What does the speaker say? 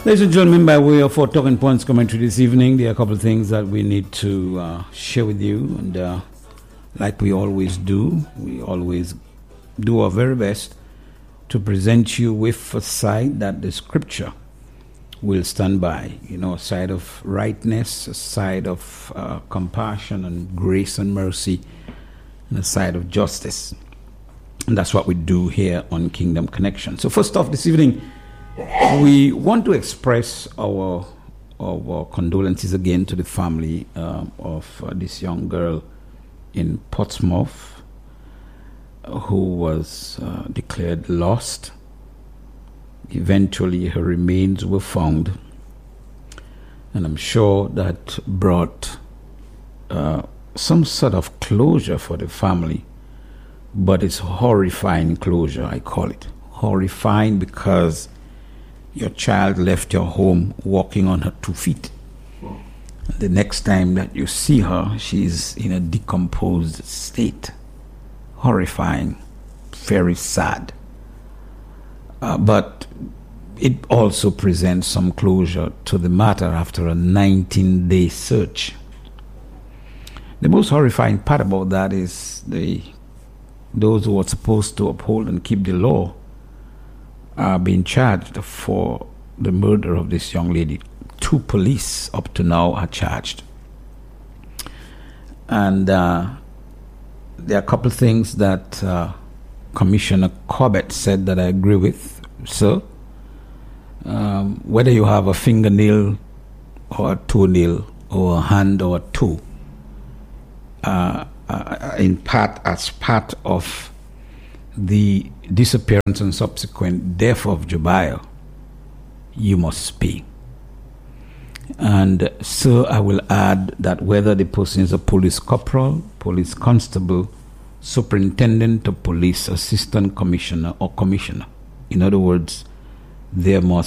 Ladies and gentlemen, by way of our talking points commentary this evening, there are a couple of things that we need to share with you. And like we always do our very best to present you with a side that the scripture will stand by. You know, a side of rightness, a side of compassion and grace and mercy, and a side of justice. And that's what we do here on Kingdom Connection. So first off, this evening, we want to express our condolences again to the family of this young girl in Portsmouth who was declared lost. Eventually, her remains were found, and I'm sure that brought some sort of closure for the family, but it's horrifying closure, I call it. Horrifying because your child left your home walking on her 2 feet. The next time that you see her, she's in a decomposed state. Horrifying, very sad. But it also presents some closure to the matter after a 19-day search. The most horrifying part about that is those who are supposed to uphold and keep the law are being charged for the murder of this young lady. 2 police up to now are charged. And there are a couple of things that Commissioner Corbett said that I agree with, sir. Whether you have a fingernail or a toenail or a hand or a toe, as part of the disappearance and subsequent death of Jobiah, you must pay. And so I will add that whether the person is a police corporal, police constable, superintendent of police, assistant commissioner, or commissioner, in other words, there must